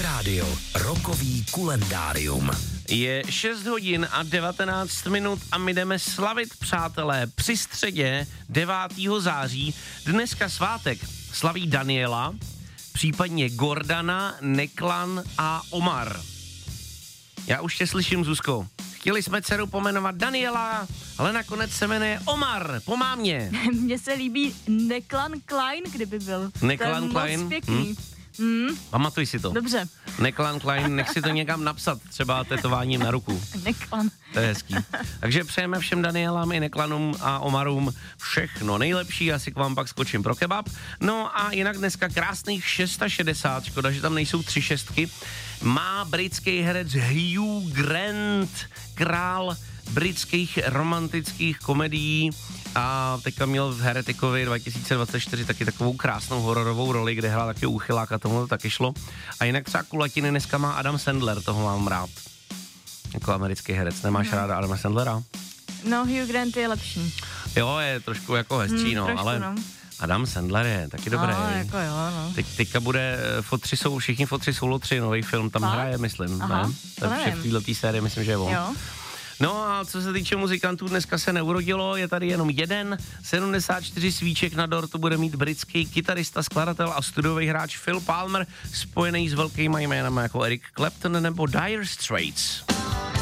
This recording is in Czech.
rádio Rokový kulendárium. Je 6 hodin a 19 minut a my jdeme slavit, přátelé, při středě 9. září. Dneska svátek slaví Daniela, případně Gordana, Neklan a Omar. Já už tě slyším, Zuzko. Chtěli jsme dceru pomenovat Daniela, ale nakonec se jmenuje Omar, po mámě. Mně se líbí Neklan Klein, kdyby byl. Neklan to je Klein? moc pěkný. Pamatuj si to. Dobře. Neklan Klein, nech si to někam napsat, třeba tetováním na ruku. Neklan. To je hezký. Takže přejeme všem Danielám i Neklanům a Omarům všechno nejlepší, asi k vám pak skočím pro kebab. No a jinak dneska krásných 660, škoda, že tam nejsou 3 šestky, má britský herec Hugh Grant, král britských romantických komedií, a teďka měl v Heretikovi 2024 taky takovou krásnou hororovou roli, kde hrál taky úchyláka, tomu to taky šlo. A jinak třeba kulatiny dneska má Adam Sandler, toho mám rád. Jako americký herec. Nemáš ráda Adama Sandlera? No, Hugh Grant je lepší. Jo, je trošku jako hezčí, no, trošku, ale no. Adam Sandler je taky dobrý. No, jako jo, no. Teďka bude všichni fotři jsou lotři, nový film tam hraje, myslím. Aha, ne? to nevím. V této sérii myslím, že je on. Jo. No a co se týče muzikantů, dneska se neurodilo, je tady jenom jeden, 74 svíček na dortu bude mít britský kytarista, skladatel a studiový hráč Phil Palmer, spojený s velkýma jménama jako Eric Clapton nebo Dire Straits.